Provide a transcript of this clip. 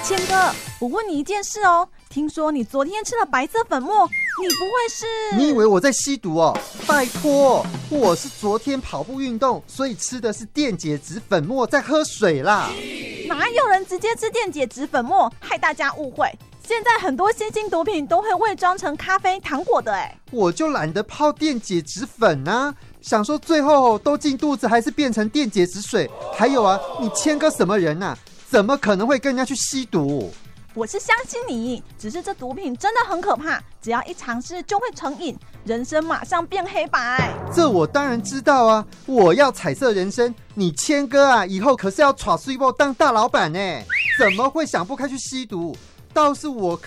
谦哥，我问你一件事哦，听说你昨天吃了白色粉末，你不会是？ 你以为我在吸毒哦？拜托，我是昨天跑步运动，所以吃的是电解质粉末，在喝水啦。 哪有人直接吃电解质粉末，害大家误会？现在很多新兴毒品都会伪装成咖啡、糖果的哎。 我就懒得泡电解质粉啊，想说最后都进肚子，还是变成电解质水。还有啊，你谦哥什么人啊？怎么可能会跟人家去吸毒？ 我是相信你，只是这毒品真的很可怕，只要一尝试就会成瘾，人生马上变黑白。 这我当然知道啊，我要彩色人生。你谦哥啊，以后可是要耍水波当大老板呢，怎么会想不开去吸毒？倒是我